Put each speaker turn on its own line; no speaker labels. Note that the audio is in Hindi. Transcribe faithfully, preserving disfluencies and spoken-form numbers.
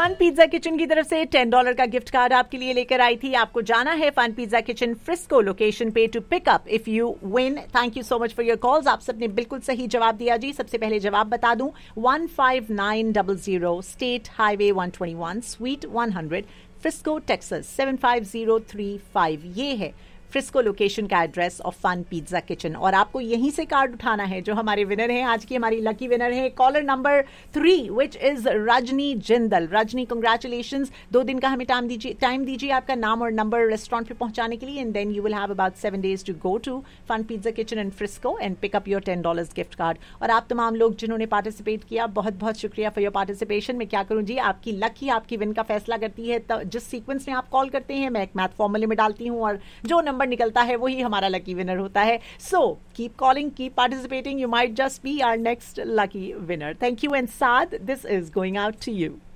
फन पिज्जा किचन की तरफ से टेन डॉलर का गिफ्ट कार्ड आपके लिए लेकर आई थी. आपको जाना है fun pizza kitchen Frisco location पे to pick up if you win. Thank you so much for your calls. आप सबने बिल्कुल सही जवाब दिया जी. सबसे पहले जवाब बता दूं, one five nine double zero state highway one twenty one sweet one hundred Frisco Texas seven five zero three five. ये है फ्रिस्को लोकेशन का address of fun pizza kitchen. और आपको यहीं से कार्ड उठाना है. जो हमारे विनर हैं आज की, हमारी लकी विनर है collar number three which is Rajni Jindal. Rajni, congratulations. दो दिन का हमें टाइम दीजिए टाइम दीजिए आपका नाम और नंबर रेस्टोरेंट पे पहुंचाने के लिए, and then you will have about seven days to go to fun pizza kitchen in Frisco and pick up your ten dollars gift card. और आप तमाम लोग जिन्होंने पार्टिसिपेट किया, बहुत बहुत शुक्रिया फॉर योर पार्टिसिपेशन. मैं क्या करूं जी, आपकी लक ही आपकी विन का फैसला करती है. तो जिस सीक्वेंस में आप कॉल करते हैं, मैं एक मैथ फॉर्मूले में डालती हूं और जो नंबर निकलता है वही हमारा लकी विनर होता है. So keep calling, keep participating. You might just be our next lucky winner. Thank you. And Saad, this is going out to you.